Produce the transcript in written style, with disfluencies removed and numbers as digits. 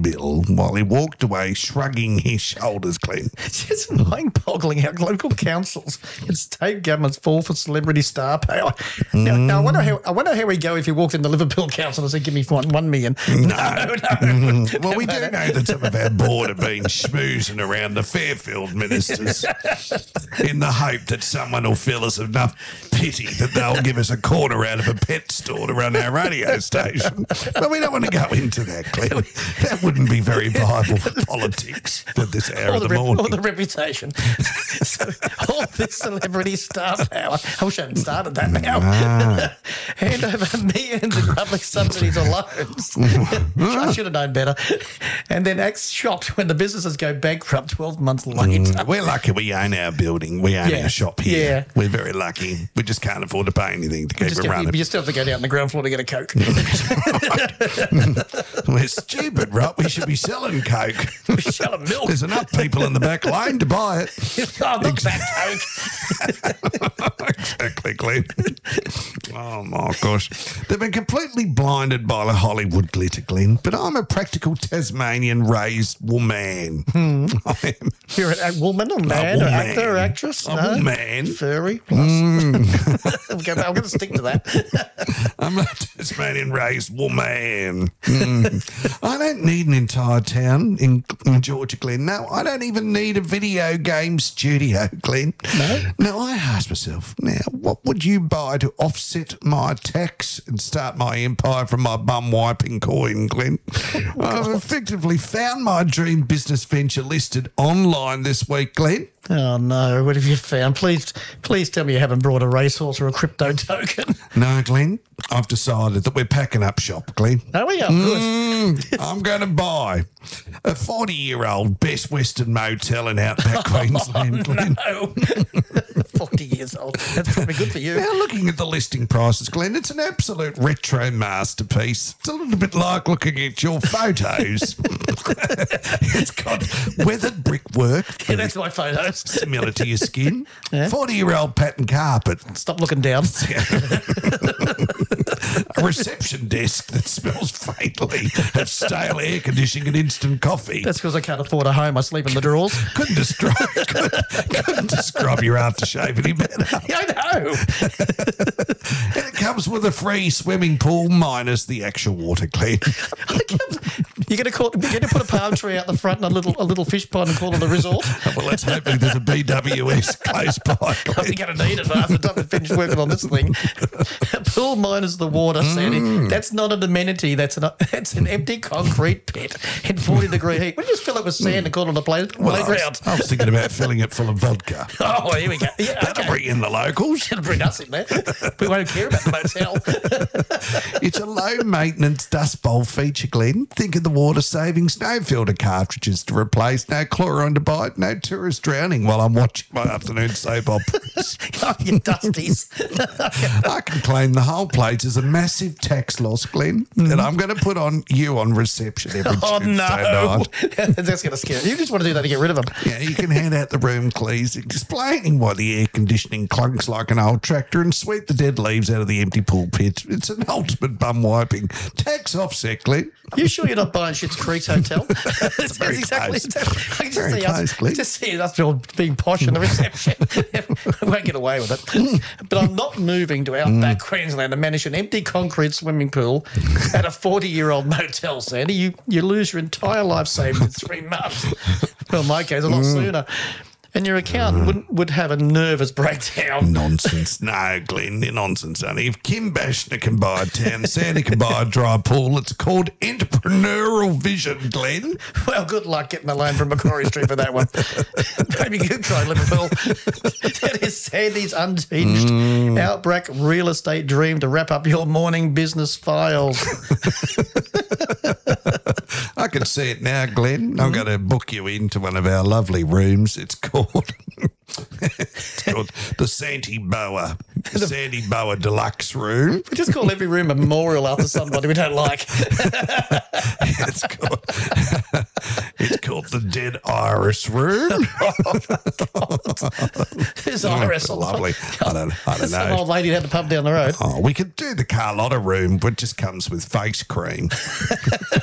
bill while he walked away shrugging his shoulders, Glenn. It's just mind-boggling how local councils and state governments fall for celebrity star power. Now, I wonder how he'd go if he walked in the Liverpool council and said, "Give me $1 million." No. Well, we do know that some of our board have been schmoozing around the Fairfield ministers in the hope that someone will feel us enough pity that they'll give us a quarter out of a pet store to run our radio station. But we don't want to go into that, Glenn. That wouldn't be very viable for politics at this hour of the morning. Or the reputation. So, all this celebrity star power. I wish I hadn't started that now. Hand over millions in public subsidies or loans. I should have known better. And then acts shocked when the businesses go bankrupt 12 months later. We're lucky we own our building. We own our shop here. Yeah. We're very lucky. We just can't afford to pay anything to keep it running. You still have to go down to the ground floor to get a Coke. We're stupid, right? We should be selling Coke. We sell milk. There's enough people in the back lane to buy it. Oh, not that Coke. Exactly, Glenn. Oh, my gosh. They've been completely blinded by the Hollywood glitter, Glenn, but I'm a practical Tasmanian-raised woman. I am. You're a woman or man or actor or actress? I'm a man. Furry. Plus. I'm going to stick to that. I'm a Tasmanian-raised woman. I don't need an entire town in Georgia, Glenn. No, I don't even need a video game studio, Glenn. No? Now, I ask myself, now, what would you buy to offset my tax and start my empire from my bum-wiping coin, Glenn? I've effectively found my dream business venture listed online this week, Glenn. Oh, no. What have you found? Please tell me you haven't brought a racehorse or a crypto token. No, Glenn, I've decided that we're packing up shop, Glenn. Oh, we are good. I'm going to buy a 40-year-old Best Western motel in Outback Queensland, Glenn. No. 40 years old. That's probably good for you. Now, looking at the listing prices, Glenn, it's an absolute retro masterpiece. It's a little bit like looking at your photos. It's got weathered brickwork. Yeah, that's my photos. Similar to your skin. Yeah. 40-year-old pattern carpet. Stop looking down. A reception desk that smells faintly of stale air conditioning and instant coffee. That's because I can't afford a home. I sleep in the drawers. Couldn't describe your aftershave any better. Yeah, I know. And it comes with a free swimming pool minus the actual water, Glenn. You're going to put a palm tree out the front and a little fish pond and call it a resort? Well, let's hope there's a BWS close by. I'm going to need it after the time I finish working on this thing. Pool minus the water, Sandy. That's not an amenity. That's an empty concrete pit in 40-degree heat. We just fill it with sand and call it a playground. I was thinking about filling it full of vodka. Oh, here we go. Yeah, That'll bring in the locals. It'll bring us in there. We won't care about the motel. It's a low-maintenance dust bowl feature, Glenn. Think of the water savings. No filter cartridges to replace. No chlorine to bite. No tourist drowning while I'm watching my afternoon soap operas. Oh, you dusties. I can claim the whole place as a massive tax loss, Glenn, that I'm going to put on you on reception every Tuesday night. That's going to scare you. You just want to do that to get rid of them. Yeah, you can hand out the room keys explaining why the air conditioning clunks like an old tractor and sweep the dead leaves out of the empty pool pit. It's an ultimate bum wiping. Tax offset, Glenn. You sure you're not buying Schitt's Creek's hotel? It's very close. I can Very close, Glenn. just see us all being posh in the reception. I won't get away with it. But I'm not moving to Outback Queensland to manage an empty concrete swimming pool at a 40-year-old motel, Sandy. You lose your entire life savings in 3 months. Well, in my case, a lot sooner. And your accountant would have a nervous breakdown. Nonsense. No, Glenn, nonsense, honey. If Kim Bashner can buy a town, Sandy can buy a dry pool. It's called entrepreneurial vision, Glenn. Well, good luck getting a loan from Macquarie Street for that one. Maybe you could try Liverpool. That is Sandy's unhinged Outback real estate dream to wrap up your morning business files. I can see it now, Glenn. I'm going to book you into one of our lovely rooms. It's called the Sandy Boa Deluxe Room. We just call every room a memorial after somebody we don't like. It's called the Dead Iris Room. Who's Iris? Lovely. I don't Some know. old lady that had the pub down the road. Oh, we could do the Carlotta Room, but it just comes with face cream.